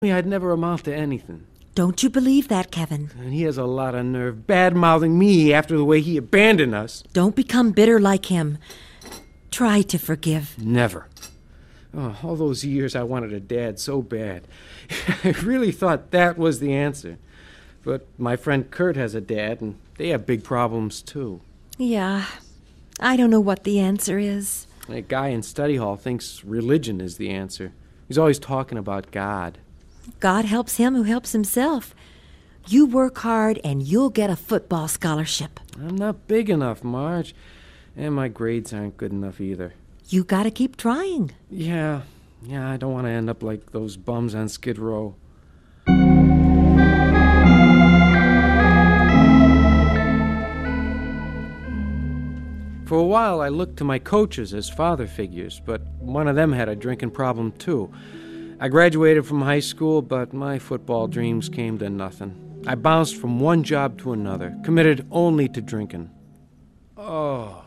me I'd never amount to anything. Don't you believe that, Kevin? And he has a lot of nerve bad-mouthing me after the way he abandoned us. Don't become bitter like him. Try to forgive. Never. Oh, all those years I wanted a dad so bad. I really thought that was the answer. But my friend Kurt has a dad, and they have big problems, too. Yeah, I don't know what the answer is. That guy in study hall thinks religion is the answer. He's always talking about God. God helps him who helps himself. You work hard and you'll get a football scholarship. I'm not big enough, Marge. And my grades aren't good enough either. You gotta keep trying. Yeah, I don't want to end up like those bums on Skid Row. For a while, I looked to my coaches as father figures, but one of them had a drinking problem, too. I graduated from high school, but my football dreams came to nothing. I bounced from one job to another, committed only to drinking. Oh,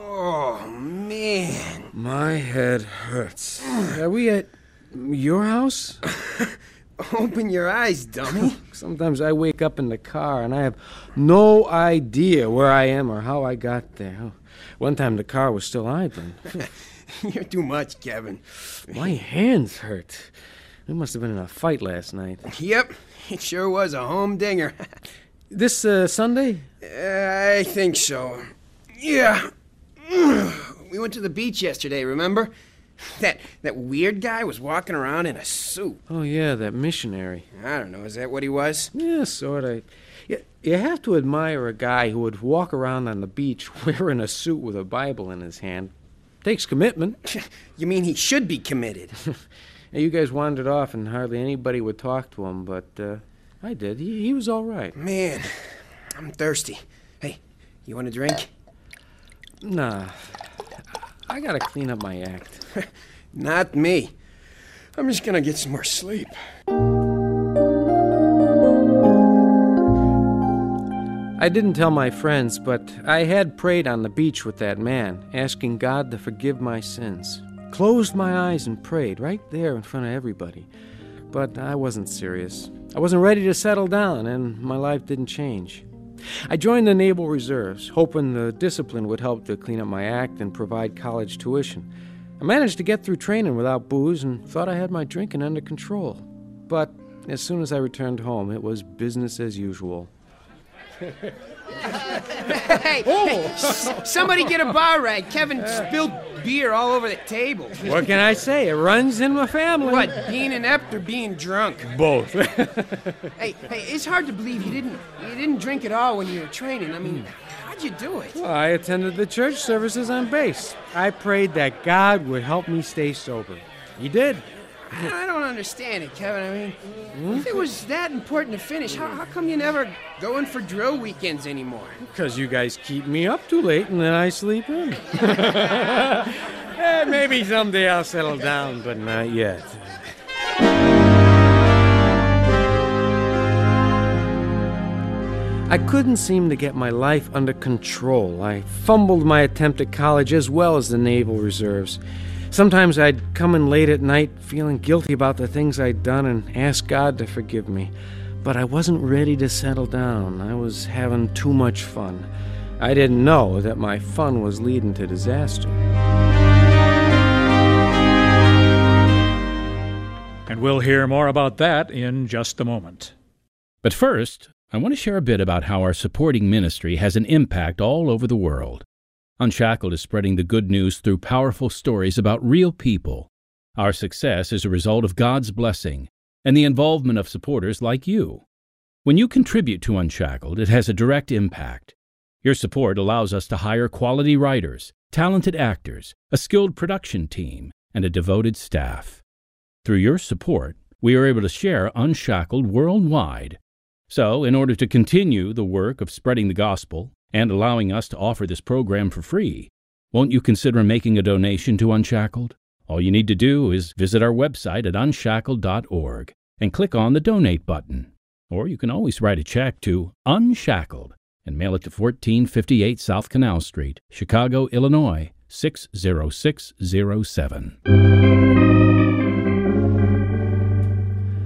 man. My head hurts. Are we at your house? Open your eyes, dummy. Sometimes I wake up in the car and I have no idea where I am or how I got there. One time the car was still idling. You're too much, Kevin. My hands hurt. We must have been in a fight last night. Yep, it sure was a home dinger. This Sunday? I think so. Yeah. We went to the beach yesterday, remember? That weird guy was walking around in a suit. Oh, yeah, that missionary. I don't know, is that what he was? Yeah, sort of. You have to admire a guy who would walk around on the beach wearing a suit with a Bible in his hand. Takes commitment. You mean he should be committed? You guys wandered off and hardly anybody would talk to him, but I did. He was all right. Man, I'm thirsty. Hey, you want a drink? Nah. I gotta clean up my act. Not me. I'm just gonna get some more sleep. I didn't tell my friends, but I had prayed on the beach with that man, asking God to forgive my sins. Closed my eyes and prayed right there in front of everybody. But I wasn't serious. I wasn't ready to settle down, and my life didn't change. I joined the Naval Reserves, hoping the discipline would help to clean up my act and provide college tuition. I managed to get through training without booze and thought I had my drinking under control. But as soon as I returned home, it was business as usual. Hey, somebody get a bar rag. Kevin spilled beer all over the table. What can I say? It runs in my family. What, being inept or being drunk? Both. Hey, it's hard to believe you didn't drink at all when you were training. I mean, how'd you do it? Well, I attended the church services on base. I prayed that God would help me stay sober. He did. I don't understand it, Kevin. I mean, if it was that important to finish, how come you never go in for drill weekends anymore? Because you guys keep me up too late and then I sleep in. Maybe someday I'll settle down, but not yet. I couldn't seem to get my life under control. I fumbled my attempt at college as well as the Naval Reserves. Sometimes I'd come in late at night feeling guilty about the things I'd done and ask God to forgive me. But I wasn't ready to settle down. I was having too much fun. I didn't know that my fun was leading to disaster. And we'll hear more about that in just a moment. But first, I want to share a bit about how our supporting ministry has an impact all over the world. Unshackled is spreading the good news through powerful stories about real people. Our success is a result of God's blessing and the involvement of supporters like you. When you contribute to Unshackled, it has a direct impact. Your support allows us to hire quality writers, talented actors, a skilled production team, and a devoted staff. Through your support, we are able to share Unshackled worldwide. So, in order to continue the work of spreading the gospel, and allowing us to offer this program for free, won't you consider making a donation to Unshackled? All you need to do is visit our website at unshackled.org and click on the Donate button. Or you can always write a check to Unshackled and mail it to 1458 South Canal Street, Chicago, Illinois, 60607.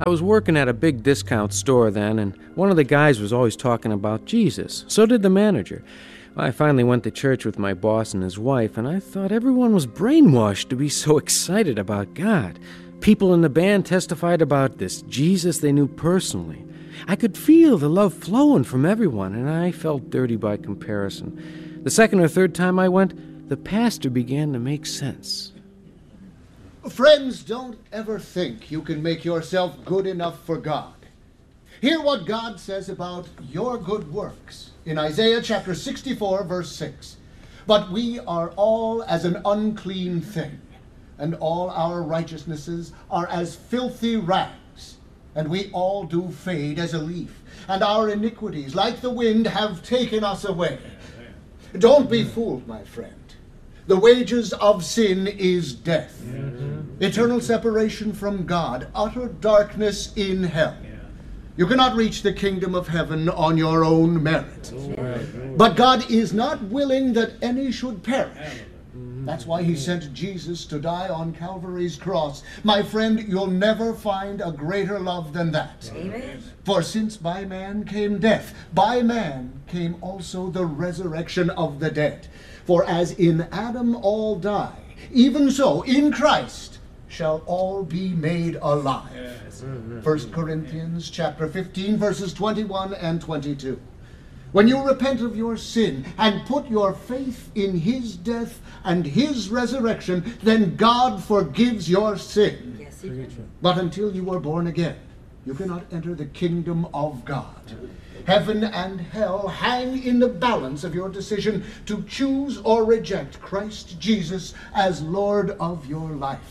I was working at a big discount store then, and one of the guys was always talking about Jesus. So did the manager. I finally went to church with my boss and his wife, and I thought everyone was brainwashed to be so excited about God. People in the band testified about this Jesus they knew personally. I could feel the love flowing from everyone, and I felt dirty by comparison. The second or third time I went, the pastor began to make sense. Friends, don't ever think you can make yourself good enough for God. Hear what God says about your good works in Isaiah chapter 64, verse 6. But we are all as an unclean thing, and all our righteousnesses are as filthy rags, and we all do fade as a leaf, and our iniquities, like the wind, have taken us away. Don't be fooled, my friend. The wages of sin is death, eternal separation from God, utter darkness in hell. You cannot reach the kingdom of heaven on your own merit. But God is not willing that any should perish. That's why he sent Jesus to die on Calvary's cross. My friend, you'll never find a greater love than that. Amen. For since by man came death, by man came also the resurrection of the dead. For as in Adam all die, even so in Christ shall all be alive. Yes. 1 Corinthians chapter 15, verses 21 and 22. When you repent of your sin and put your faith in his death and his resurrection, then God forgives your sin. Yes, he can. But until you are born again, you cannot enter the kingdom of God. Heaven and hell hang in the balance of your decision to choose or reject Christ Jesus as Lord of your life.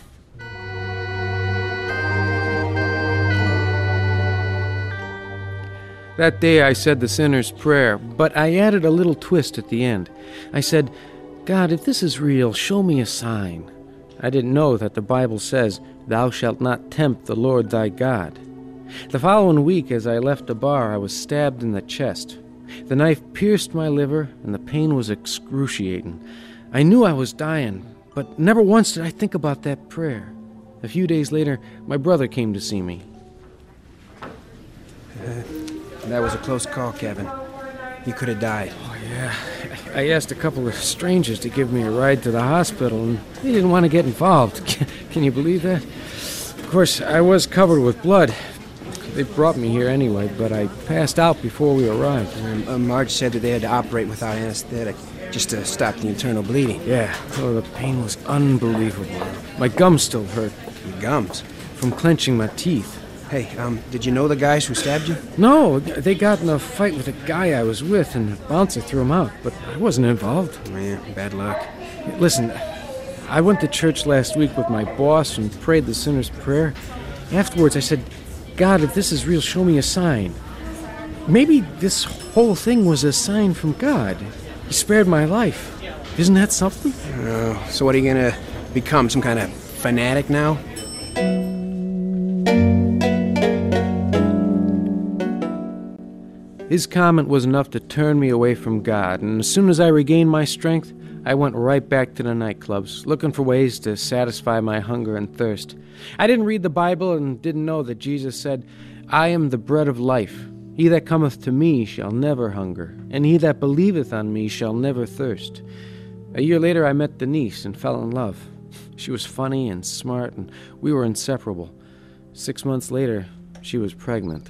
That day I said the sinner's prayer, but I added a little twist at the end. I said, God, if this is real, show me a sign. I didn't know that the Bible says, Thou shalt not tempt the Lord thy God. The following week, as I left the bar, I was stabbed in the chest. The knife pierced my liver, and the pain was excruciating. I knew I was dying, but never once did I think about that prayer. A few days later, my brother came to see me. That was a close call, Kevin. You could have died. Oh, yeah. I asked a couple of strangers to give me a ride to the hospital, and they didn't want to get involved. Can you believe that? Of course, I was covered with blood. They brought me here anyway, but I passed out before we arrived. Marge said that they had to operate without anesthetic just to stop the internal bleeding. Yeah, oh, the pain was unbelievable. My gums still hurt. Your gums? From clenching my teeth. Hey, did you know the guys who stabbed you? No, they got in a fight with a guy I was with, and the bouncer threw him out, but I wasn't involved. Man, bad luck. Listen, I went to church last week with my boss and prayed the sinner's prayer. Afterwards, I said, God, if this is real, show me a sign. Maybe this whole thing was a sign from God. He spared my life. Isn't that something? So what, are you going to become, some kind of fanatic now? His comment was enough to turn me away from God, and as soon as I regained my strength, I went right back to the nightclubs, looking for ways to satisfy my hunger and thirst. I didn't read the Bible and didn't know that Jesus said, I am the bread of life. He that cometh to me shall never hunger, and he that believeth on me shall never thirst. A year later, I met Denise and fell in love. She was funny and smart, and we were inseparable. 6 months later, she was pregnant.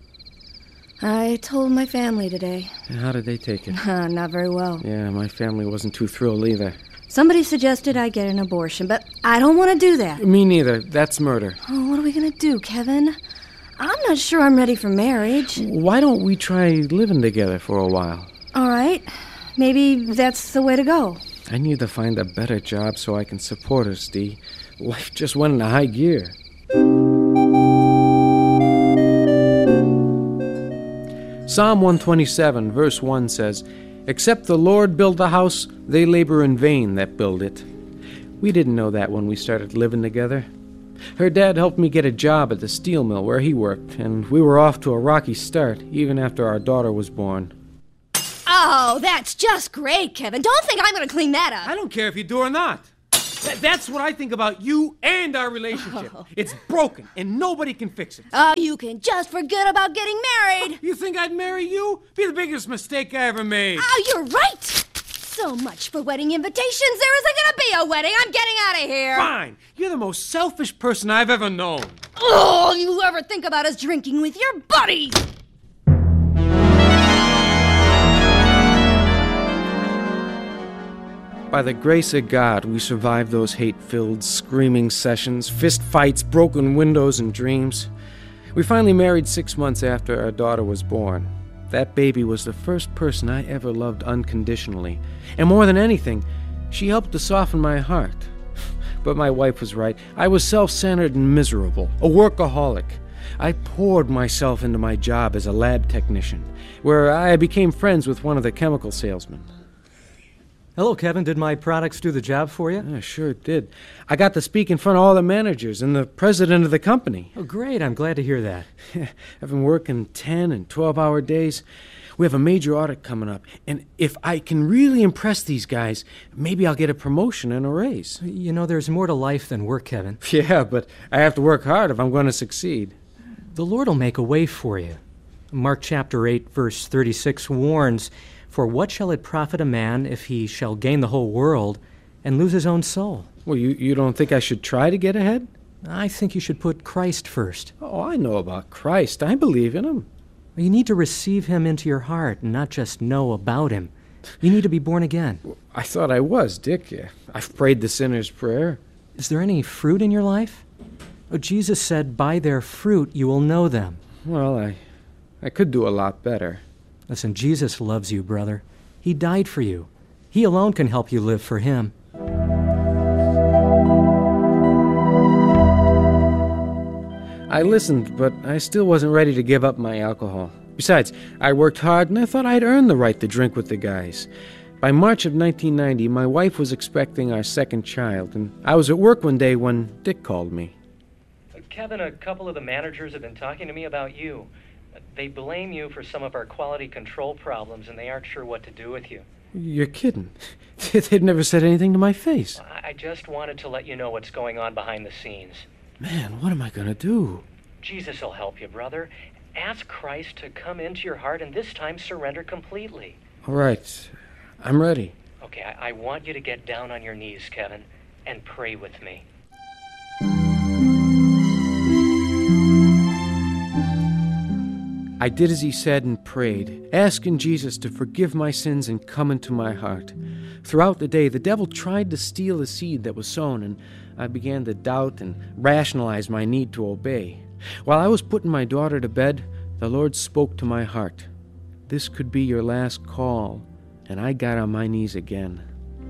I told my family today. And how did they take it? Not very well. Yeah, my family wasn't too thrilled either. Somebody suggested I get an abortion, but I don't want to do that. Me neither. That's murder. Oh, what are we going to do, Kevin? I'm not sure I'm ready for marriage. Why don't we try living together for a while? All right. Maybe that's the way to go. I need to find a better job so I can support us, Dee. Life just went into high gear. Psalm 127, verse 1 says, Except the Lord build the house, they labor in vain that build it. We didn't know that when we started living together. Her dad helped me get a job at the steel mill where he worked, and we were off to a rocky start even after our daughter was born. Oh, that's just great, Kevin. Don't think I'm going to clean that up. I don't care if you do or not. That's what I think about you and our relationship. It's broken, and nobody can fix it. Oh, you can just forget about getting married. You think I'd marry you? Be the biggest mistake I ever made. Oh, you're right. So much for wedding invitations. There isn't going to be a wedding. I'm getting out of here. Fine. You're the most selfish person I've ever known. Oh, you ever think about us drinking with your buddy? By the grace of God, we survived those hate-filled, screaming sessions, fist fights, broken windows, and dreams. We finally married 6 months after our daughter was born. That baby was the first person I ever loved unconditionally. And more than anything, she helped to soften my heart. But my wife was right. I was self-centered and miserable, a workaholic. I poured myself into my job as a lab technician, where I became friends with one of the chemical salesmen. Hello, Kevin. Did my products do the job for you? Yeah, sure it did. I got to speak in front of all the managers and the president of the company. Oh, great. I'm glad to hear that. I've been working 10 and 12-hour days. We have a major audit coming up, and if I can really impress these guys, maybe I'll get a promotion and a raise. You know, there's more to life than work, Kevin. Yeah, but I have to work hard if I'm going to succeed. The Lord will make a way for you. Mark chapter 8, verse 36 warns, "For what shall it profit a man if he shall gain the whole world and lose his own soul?" Well, you don't think I should try to get ahead? I think you should put Christ first. Oh, I know about Christ. I believe in him. You need to receive him into your heart and not just know about him. You need to be born again. I thought I was, Dick. I've prayed the sinner's prayer. Is there any fruit in your life? Oh, Jesus said, "By their fruit you will know them." Well, I could do a lot better. Listen, Jesus loves you, brother. He died for you. He alone can help you live for him. I listened, but I still wasn't ready to give up my alcohol. Besides, I worked hard, and I thought I'd earned the right to drink with the guys. By March of 1990, my wife was expecting our second child, and I was at work one day when Dick called me. Kevin, a couple of the managers have been talking to me about you. They blame you for some of our quality control problems, and they aren't sure what to do with you. You're kidding. They've never said anything to my face. I just wanted to let you know what's going on behind the scenes. Man, what am I going to do? Jesus will help you, brother. Ask Christ to come into your heart and this time surrender completely. All right. I'm ready. Okay, I want you to get down on your knees, Kevin, and pray with me. I did as he said and prayed, asking Jesus to forgive my sins and come into my heart. Throughout the day, the devil tried to steal the seed that was sown, and I began to doubt and rationalize my need to obey. While I was putting my daughter to bed, the Lord spoke to my heart. This could be your last call, and I got on my knees again.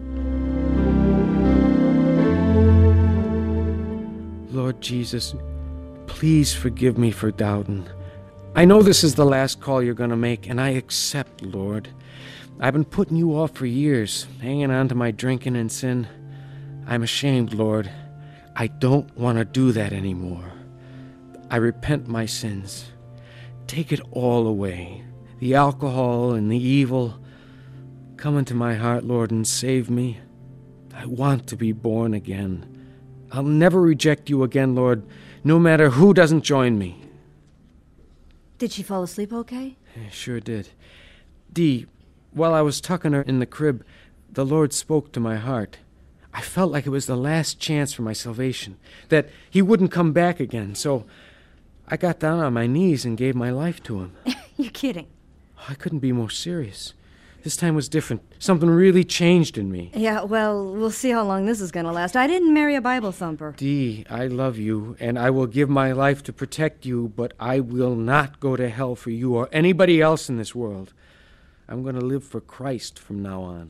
Lord Jesus, please forgive me for doubting. I know this is the last call you're going to make, and I accept, Lord. I've been putting you off for years, hanging on to my drinking and sin. I'm ashamed, Lord. I don't want to do that anymore. I repent my sins. Take it all away, the alcohol and the evil. Come into my heart, Lord, and save me. I want to be born again. I'll never reject you again, Lord, no matter who doesn't join me. Did she fall asleep okay? I sure did. Dee, while I was tucking her in the crib, the Lord spoke to my heart. I felt like it was the last chance for my salvation, that he wouldn't come back again, so I got down on my knees and gave my life to him. You're kidding. I couldn't be more serious. This time was different. Something really changed in me. Yeah, well, we'll see how long this is going to last. I didn't marry a Bible thumper. Dee, I love you, and I will give my life to protect you, but I will not go to hell for you or anybody else in this world. I'm going to live for Christ from now on.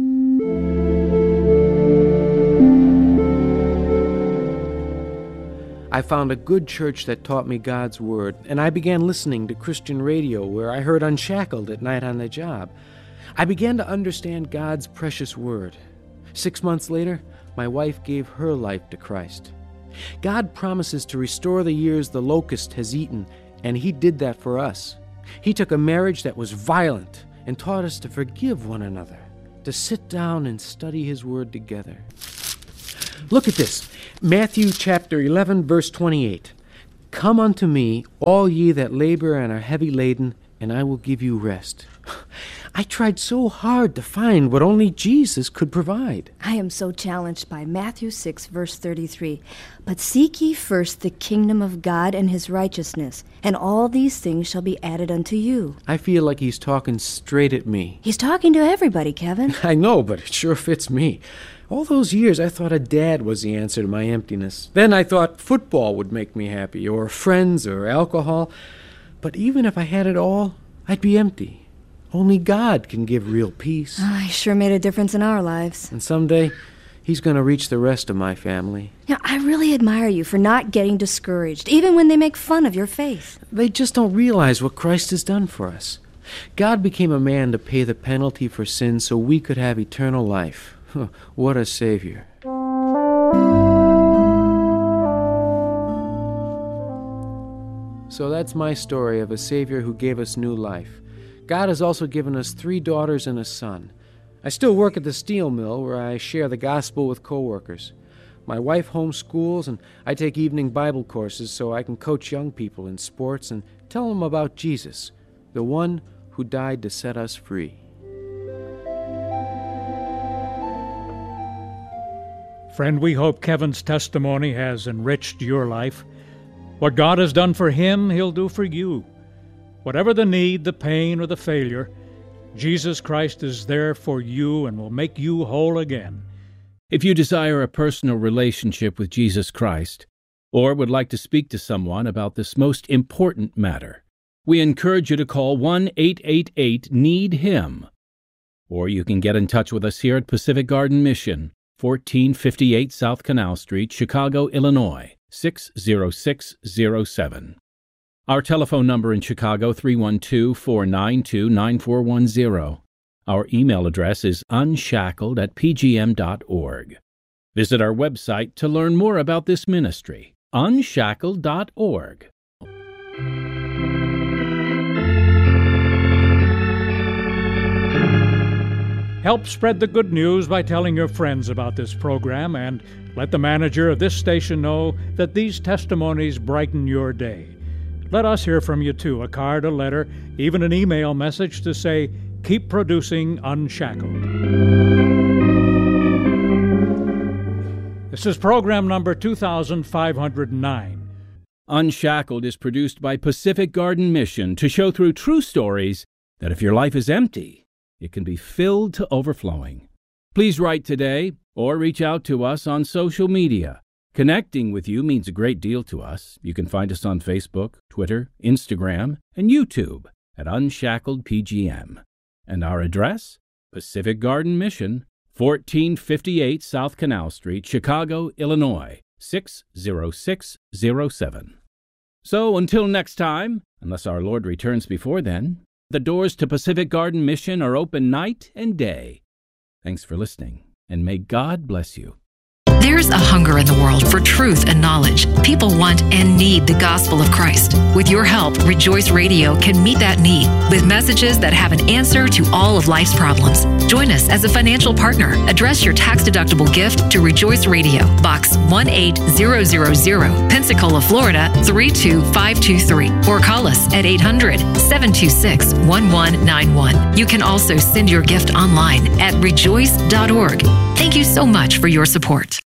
I found a good church that taught me God's Word, and I began listening to Christian radio where I heard Unshackled at night on the job. I began to understand God's precious Word. 6 months later, my wife gave her life to Christ. God promises to restore the years the locust has eaten, and he did that for us. He took a marriage that was violent and taught us to forgive one another, to sit down and study his Word together. Look at this. Matthew chapter 11, verse 28. Come unto me, all ye that labor and are heavy laden, and I will give you rest. I tried so hard to find what only Jesus could provide. I am so challenged by Matthew 6, verse 33. But seek ye first the kingdom of God and his righteousness, and all these things shall be added unto you. I feel like he's talking straight at me. He's talking to everybody, Kevin. I know, but it sure fits me. All those years I thought a dad was the answer to my emptiness. Then I thought football would make me happy, or friends, or alcohol. But even if I had it all, I'd be empty. Only God can give real peace. He sure made a difference in our lives. And someday, he's going to reach the rest of my family. I really admire you for not getting discouraged, even when they make fun of your faith. They just don't realize what Christ has done for us. God became a man to pay the penalty for sin so we could have eternal life. What a Savior. So that's my story of a Savior who gave us new life. God has also given us 3 daughters and a son. I still work at the steel mill where I share the gospel with coworkers. My wife homeschools, and I take evening Bible courses so I can coach young people in sports and tell them about Jesus, the one who died to set us free. Friend, we hope Kevin's testimony has enriched your life. What God has done for him, he'll do for you. Whatever the need, the pain, or the failure, Jesus Christ is there for you and will make you whole again. If you desire a personal relationship with Jesus Christ, or would like to speak to someone about this most important matter, we encourage you to call 1-888-NEED-HIM. Or you can get in touch with us here at Pacific Garden Mission, 1458 South Canal Street, Chicago, Illinois, 60607. Our telephone number in Chicago, 312-492-9410. Our email address is unshackled@pgm.org. Visit our website to learn more about this ministry, unshackled.org. Help spread the good news by telling your friends about this program, and let the manager of this station know that these testimonies brighten your day. Let us hear from you too, a card, a letter, even an email message to say, keep producing Unshackled. This is program number 2509. Unshackled is produced by Pacific Garden Mission to show through true stories that if your life is empty, it can be filled to overflowing. Please write today or reach out to us on social media. Connecting with you means a great deal to us. You can find us on Facebook, Twitter, Instagram, and YouTube at Unshackled PGM. And our address? Pacific Garden Mission, 1458 South Canal Street, Chicago, Illinois, 60607. So until next time, unless our Lord returns before then, the doors to Pacific Garden Mission are open night and day. Thanks for listening, and may God bless you. There's a hunger in the world for truth and knowledge. People want and need the gospel of Christ. With your help, Rejoice Radio can meet that need with messages that have an answer to all of life's problems. Join us as a financial partner. Address your tax-deductible gift to Rejoice Radio, Box 18000, Pensacola, Florida 32523, or call us at 800-726-1191. You can also send your gift online at rejoice.org. Thank you so much for your support.